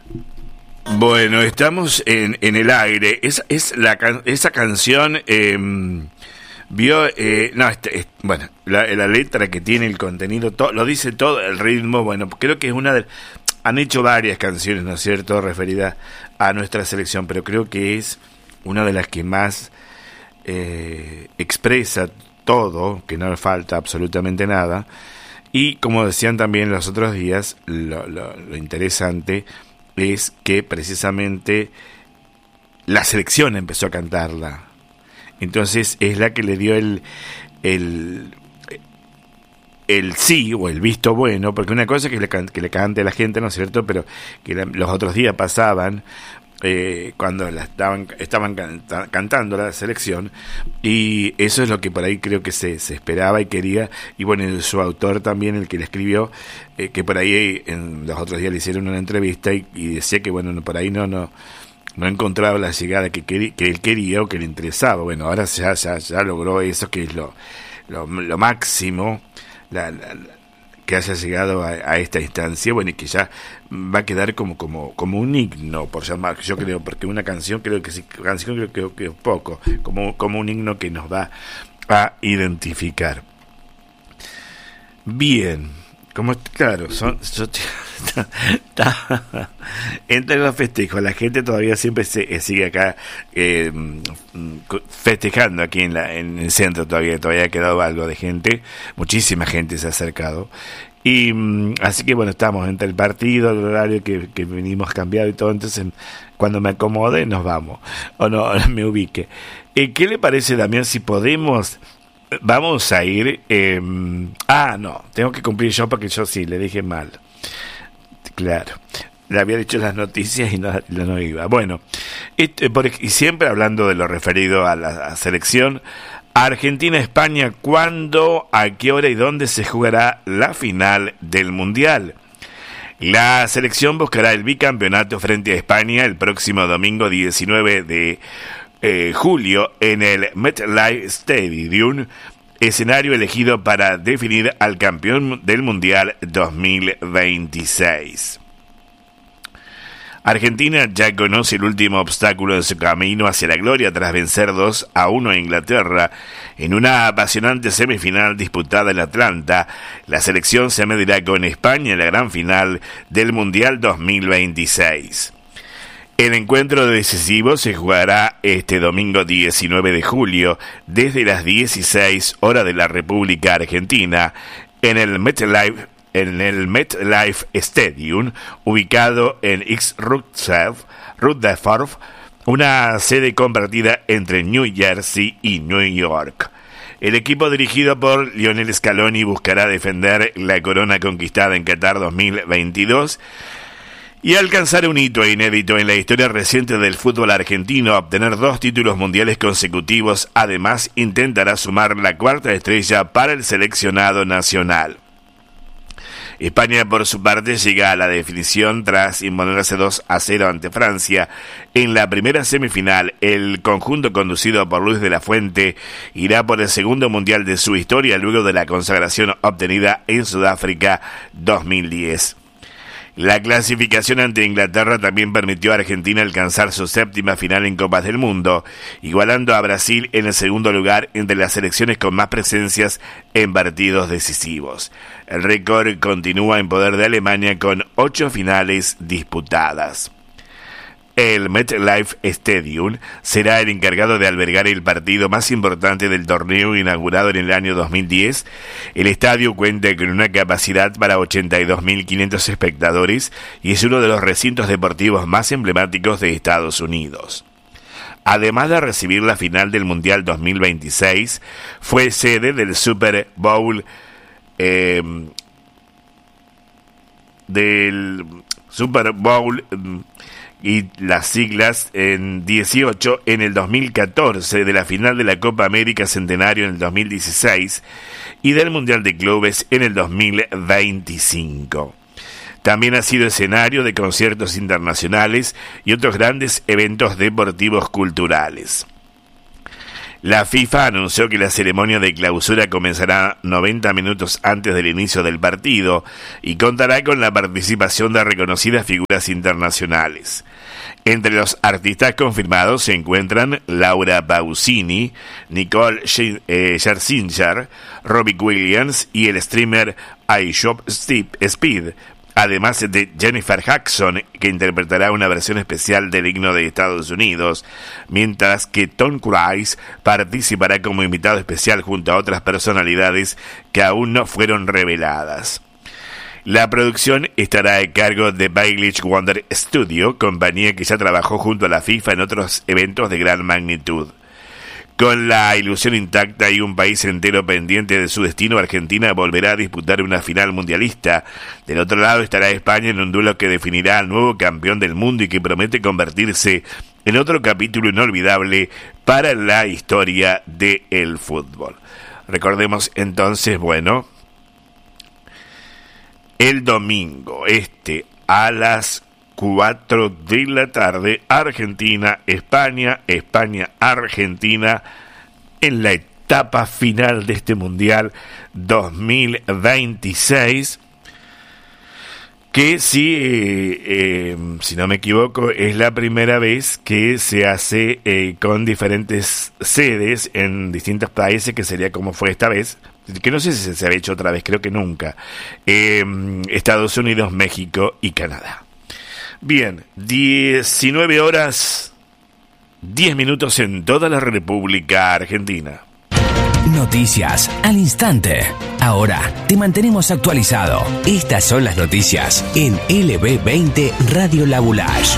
Bueno, estamos en el aire. Esa canción vio, no, bueno, la letra que tiene, el contenido, todo, lo dice todo, el ritmo. Bueno, creo que es una de, han hecho varias canciones, ¿no es cierto?, referidas a nuestra selección, pero creo que es una de las que más expresa todo, que no le falta absolutamente nada. Y como decían también los otros días, lo interesante es que precisamente la selección empezó a cantarla. Entonces es la que le dio el sí o el visto bueno, porque una cosa es que le cante a la gente, ¿no es cierto?, pero que los otros días pasaban cuando estaban cantando la selección, y eso es lo que por ahí creo que se esperaba y quería. Y bueno, su autor también, el que le escribió, que por ahí en los otros días le hicieron una entrevista y decía que bueno, por ahí no encontraba la llegada que él quería o que le interesaba. Bueno, ahora ya logró eso, que es lo máximo, que haya llegado a esta instancia. Bueno, y que ya va a quedar como un himno, por llamar, yo creo, porque una canción creo que sí, canción creo que es poco, como un himno que nos va a identificar. Bien, como claro, entre los festejos, la gente todavía siempre sigue acá festejando aquí en el centro. Todavía ha quedado algo de gente, muchísima gente se ha acercado. Y así que bueno, estamos entre el partido, el horario que venimos cambiado y todo. Entonces cuando me acomode nos vamos, o no me ubique. ¿Qué le parece, Damián, si podemos? Vamos a ir. No, tengo que cumplir yo, porque yo sí le dije mal. Claro, le había dicho las noticias y no iba. Bueno, y siempre hablando de lo referido a la selección. Argentina-España, ¿cuándo, a qué hora y dónde se jugará la final del Mundial? La selección buscará el bicampeonato frente a España el próximo domingo 19 de julio en el MetLife Stadium, escenario elegido para definir al campeón del Mundial 2026. Argentina ya conoce el último obstáculo en su camino hacia la gloria tras vencer 2-1 a Inglaterra en una apasionante semifinal disputada en Atlanta. La selección se medirá con España en la gran final del Mundial 2026. El encuentro decisivo se jugará este domingo 19 de julio desde las 16 horas de la República Argentina en el MetLife Stadium, ubicado en Rutherford, una sede compartida entre New Jersey y New York. El equipo dirigido por Lionel Scaloni buscará defender la corona conquistada en Qatar 2022 y alcanzar un hito inédito en la historia reciente del fútbol argentino, obtener 2 títulos mundiales consecutivos. Además, intentará sumar la 4ª estrella para el seleccionado nacional. España, por su parte, llega a la definición tras imponerse 2-0 ante Francia en la primera semifinal. El conjunto, conducido por Luis de la Fuente, irá por el segundo mundial de su historia luego de la consagración obtenida en Sudáfrica 2010. La clasificación ante Inglaterra también permitió a Argentina alcanzar su 7ª final en Copas del Mundo, igualando a Brasil en el segundo lugar entre las selecciones con más presencias en partidos decisivos. El récord continúa en poder de Alemania con 8 finales disputadas. El MetLife Stadium será el encargado de albergar el partido más importante del torneo, inaugurado en el año 2010. El estadio cuenta con una capacidad para 82.500 espectadores y es uno de los recintos deportivos más emblemáticos de Estados Unidos. Además de recibir la final del Mundial 2026, fue sede del Super Bowl y las siglas en 18 en el 2014, de la final de la Copa América Centenario en el 2016 y del Mundial de Clubes en el 2025. También ha sido escenario de conciertos internacionales y otros grandes eventos deportivos culturales. La FIFA anunció que la ceremonia de clausura comenzará 90 minutos antes del inicio del partido y contará con la participación de reconocidas figuras internacionales. Entre los artistas confirmados se encuentran Laura Pausini, Nicole Scherzinger, Robbie Williams y el streamer iShop Speed, además de Jennifer Jackson, que interpretará una versión especial del himno de Estados Unidos, mientras que Tom Cruise participará como invitado especial junto a otras personalidades que aún no fueron reveladas. La producción estará a cargo de Bailey Wonder Studio, compañía que ya trabajó junto a la FIFA en otros eventos de gran magnitud. Con la ilusión intacta y un país entero pendiente de su destino, Argentina volverá a disputar una final mundialista. Del otro lado estará España en un duelo que definirá al nuevo campeón del mundo y que promete convertirse en otro capítulo inolvidable para la historia del fútbol. Recordemos entonces, el domingo a las 4 de la tarde, Argentina, España, Argentina, en la etapa final de este Mundial 2026, que si no me equivoco, es la primera vez que se hace con diferentes sedes en distintos países, que sería como fue esta vez, que no sé si se había hecho otra vez, creo que nunca, Estados Unidos, México y Canadá. Bien, 19 horas, 10 minutos en toda la República Argentina. Noticias al instante. Ahora te mantenemos actualizado. Estas son las noticias en LB20 Radio Labulash.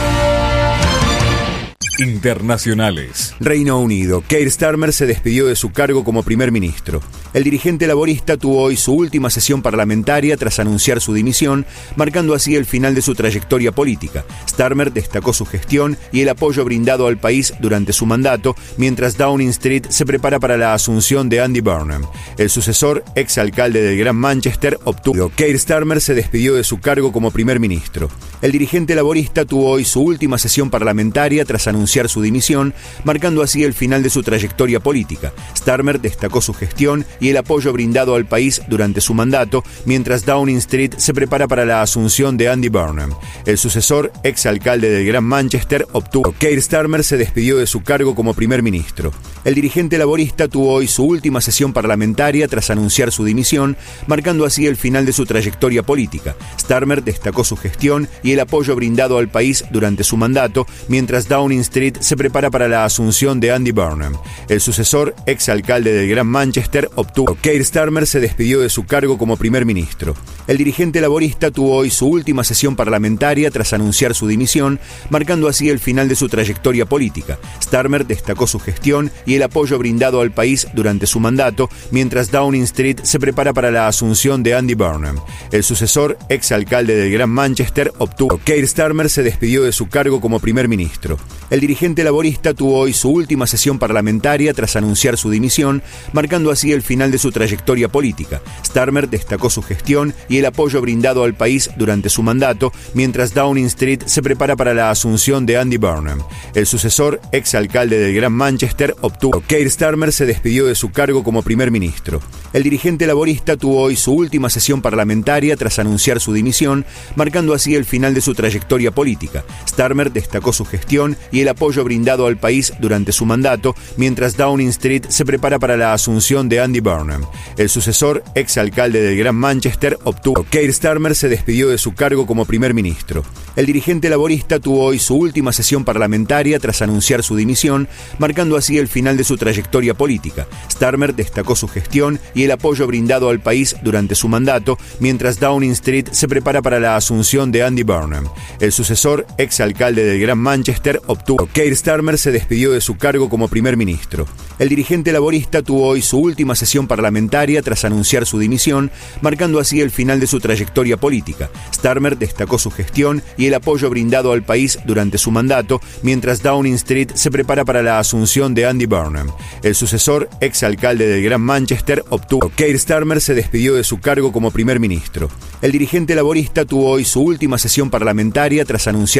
Internacionales. Reino Unido. Keir Starmer se despidió de su cargo como primer ministro. El dirigente laborista tuvo hoy su última sesión parlamentaria tras anunciar su dimisión, marcando así el final de su trayectoria política. Starmer destacó su gestión y el apoyo brindado al país durante su mandato, mientras Downing Street se prepara para la asunción de Andy Burnham. El sucesor, exalcalde del Gran Manchester, obtuvo. Keir Starmer se despidió de su cargo como primer ministro. El dirigente laborista tuvo hoy su última sesión parlamentaria tras anunciar su dimisión, marcando así el final de su trayectoria política. Starmer destacó su gestión y el apoyo brindado al país durante su mandato, mientras Downing Street se prepara para la asunción de Andy Burnham. El sucesor, exalcalde del Gran Manchester, obtuvo. Keir Starmer se despidió de su cargo como primer ministro. El dirigente laborista tuvo hoy su última sesión parlamentaria tras anunciar su dimisión, marcando así el final de su trayectoria política. Starmer destacó su gestión y el apoyo brindado al país durante su mandato, mientras Downing Street se prepara para la asunción de Andy Burnham. El sucesor, exalcalde del Gran Manchester, obtuvo. Keir Starmer se despidió de su cargo como primer ministro. El dirigente laborista tuvo hoy su última sesión parlamentaria tras anunciar su dimisión, marcando así el final de su trayectoria política. Starmer destacó su gestión y el apoyo brindado al país durante su mandato, mientras Downing Street se prepara para la asunción de Andy Burnham. El sucesor, exalcalde del Gran Manchester, obtuvo. Keir Starmer se despidió de su cargo como primer ministro. El dirigente laborista tuvo hoy su última sesión parlamentaria tras anunciar su dimisión, marcando así el final de su trayectoria política. Starmer destacó su gestión y el apoyo brindado al país durante su mandato, mientras Downing Street se prepara para la asunción de Andy Burnham. El sucesor, exalcalde del Gran Manchester, obtuvo. Keir Starmer se despidió de su cargo como primer ministro. El dirigente laborista tuvo hoy su última sesión parlamentaria tras anunciar su dimisión, marcando así el final de su trayectoria política. Starmer destacó su gestión y el apoyo brindado al país durante su mandato, mientras Downing Street se prepara para la asunción de Andy Burnham. El sucesor, exalcalde del Gran Manchester, obtuvo. Keir Starmer se despidió de su cargo como primer ministro. El dirigente laborista tuvo hoy su última sesión parlamentaria tras anunciar su dimisión, marcando así el final de su trayectoria política. Starmer destacó su gestión y el apoyo brindado al país durante su mandato, mientras Downing Street se prepara para la asunción de Andy Burnham. El sucesor, exalcalde del Gran Manchester, obtuvo. Keir Starmer se despidió de su cargo como primer ministro. El dirigente laborista tuvo hoy su última sesión parlamentaria tras anunciar su dimisión, marcando así el final de su trayectoria política. Starmer destacó su gestión y el apoyo brindado al país durante su mandato, mientras Downing Street se prepara para la asunción de Andy Burnham. El sucesor, exalcalde del Gran Manchester, obtuvo. Keir Starmer se despidió de su cargo como primer ministro. El dirigente laborista tuvo hoy su última sesión parlamentaria tras anunciar